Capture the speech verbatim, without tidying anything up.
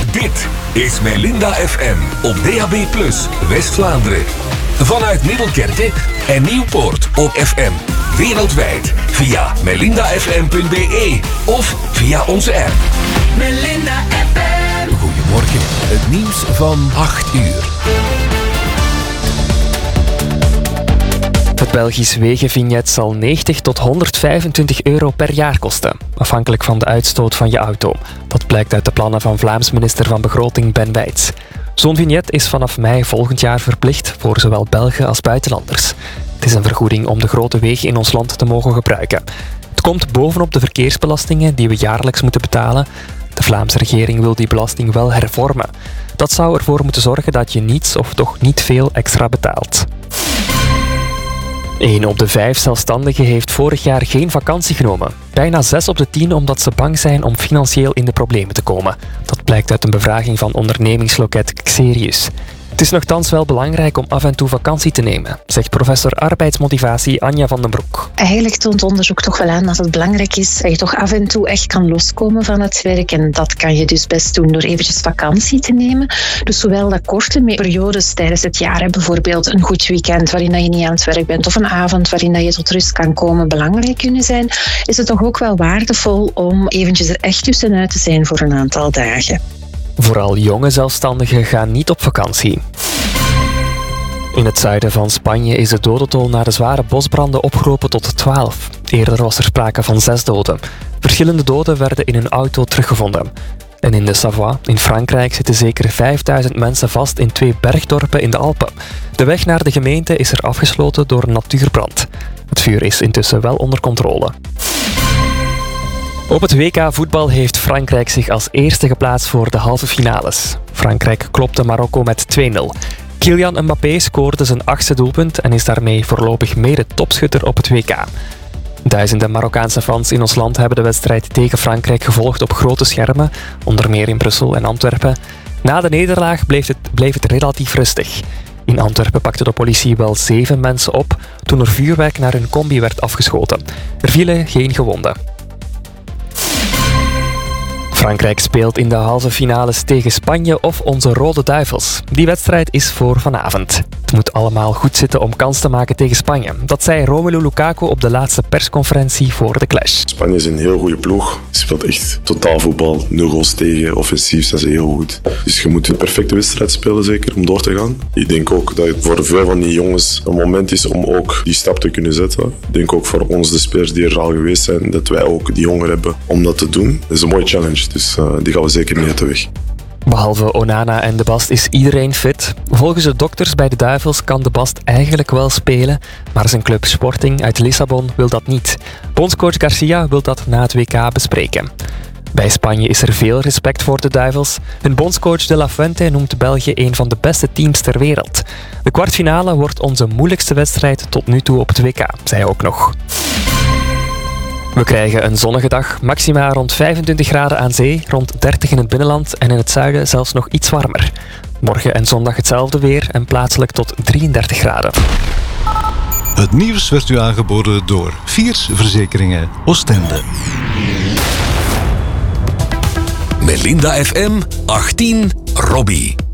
Dit is Melinda F M op D A B plus, West-Vlaanderen. Vanuit Middelkerke en Nieuwpoort op F M. Wereldwijd via melinda f m punt b e of via onze app. Melinda F M. Goedemorgen, het nieuws van acht uur. Het Belgisch wegenvignet zal negentig tot honderdvijfentwintig euro per jaar kosten, afhankelijk van de uitstoot van je auto. Dat blijkt uit de plannen van Vlaams minister van Begroting Ben Wijts. Zo'n vignet is vanaf mei volgend jaar verplicht voor zowel Belgen als buitenlanders. Het is een vergoeding om de grote wegen in ons land te mogen gebruiken. Het komt bovenop de verkeersbelastingen die we jaarlijks moeten betalen. De Vlaamse regering wil die belasting wel hervormen. Dat zou ervoor moeten zorgen dat je niets of toch niet veel extra betaalt. Een op de vijf zelfstandigen heeft vorig jaar geen vakantie genomen. Bijna zes op de tien omdat ze bang zijn om financieel in de problemen te komen. Dat blijkt uit een bevraging van ondernemingsloket Xerius. Het is nogthans wel belangrijk om af en toe vakantie te nemen, zegt professor arbeidsmotivatie Anja van den Broek. Eigenlijk toont onderzoek toch wel aan dat het belangrijk is dat je toch af en toe echt kan loskomen van het werk. En dat kan je dus best doen door eventjes vakantie te nemen. Dus zowel dat korte periodes tijdens het jaar, bijvoorbeeld een goed weekend waarin je niet aan het werk bent of een avond waarin je tot rust kan komen, belangrijk kunnen zijn, is het toch ook wel waardevol om eventjes er echt tussenuit te zijn voor een aantal dagen. Vooral jonge zelfstandigen gaan niet op vakantie. In het zuiden van Spanje is de dodentol na de zware bosbranden opgelopen tot twaalf. Eerder was er sprake van zes doden. Verschillende doden werden in hun auto teruggevonden. En in de Savoie, in Frankrijk, zitten zeker vijfduizend mensen vast in twee bergdorpen in de Alpen. De weg naar de gemeente is er afgesloten door een natuurbrand. Het vuur is intussen wel onder controle. Op het W K voetbal heeft Frankrijk zich als eerste geplaatst voor de halve finales. Frankrijk klopte Marokko met twee nul. Kylian Mbappé scoorde zijn achtste doelpunt en is daarmee voorlopig mede topschutter op het W K. Duizenden Marokkaanse fans in ons land hebben de wedstrijd tegen Frankrijk gevolgd op grote schermen, onder meer in Brussel en Antwerpen. Na de nederlaag bleef het, bleef het relatief rustig. In Antwerpen pakte de politie wel zeven mensen op toen er vuurwerk naar hun combi werd afgeschoten. Er vielen geen gewonden. Frankrijk speelt in de halve finales tegen Spanje of onze Rode Duivels. Die wedstrijd is voor vanavond. Het moet allemaal goed zitten om kans te maken tegen Spanje. Dat zei Romelu Lukaku op de laatste persconferentie voor de clash. Spanje is een heel goede ploeg. Ze speelt echt totaal voetbal. Nul goals tegen. Offensief zijn ze heel goed. Dus je moet een perfecte wedstrijd spelen zeker om door te gaan. Ik denk ook dat het voor veel van die jongens een moment is om ook die stap te kunnen zetten. Ik denk ook voor ons, de spelers die er al geweest zijn, dat wij ook die honger hebben om dat te doen. Dat is een mooie challenge. Dus uh, die gaan we zeker niet uit de weg. Behalve Onana en De Bast is iedereen fit. Volgens de dokters bij de Duivels kan De Bast eigenlijk wel spelen, maar zijn club Sporting uit Lissabon wil dat niet. Bondscoach Garcia wil dat na het W K bespreken. Bij Spanje is er veel respect voor de Duivels. Hun bondscoach De La Fuente noemt België een van de beste teams ter wereld. De kwartfinale wordt onze moeilijkste wedstrijd tot nu toe op het W K, zei hij ook nog. We krijgen een zonnige dag, maxima rond vijfentwintig graden aan zee, rond dertig in het binnenland en in het zuiden zelfs nog iets warmer. Morgen en zondag hetzelfde weer en plaatselijk tot drieëndertig graden. Het nieuws werd u aangeboden door Viers Verzekeringen Oostende. Melinda F M achttien Robbie.